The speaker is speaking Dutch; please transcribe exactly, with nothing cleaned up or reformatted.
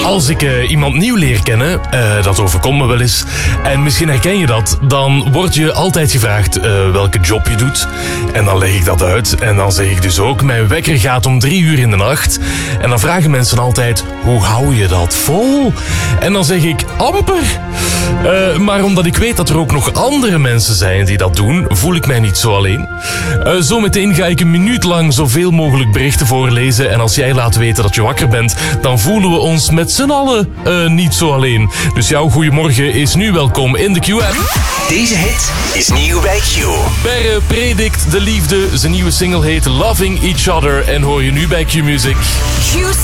Als ik uh, iemand nieuw leer kennen, uh, dat overkomt me wel eens, en misschien herken je dat, dan word je altijd gevraagd uh, welke job je doet. En dan leg ik dat uit en dan zeg ik dus ook, mijn wekker gaat om drie uur in de nacht. En dan vragen mensen altijd, hoe hou je dat vol? En dan zeg ik, amper. Uh, maar omdat ik weet dat er ook nog andere mensen zijn die dat doen, voel ik mij niet zo alleen. Uh, zometeen ga ik een minuut lang zoveel mogelijk berichten voorlezen. En als jij laat weten dat je wakker bent, dan voelen we ons met z'n allen uh, niet zo alleen. Dus jouw goeiemorgen is nu welkom in de Q M. Deze hit is nieuw bij Q. Perre predikt de liefde. Zijn nieuwe single heet Loving Each Other en hoor je nu bij Q Music. Q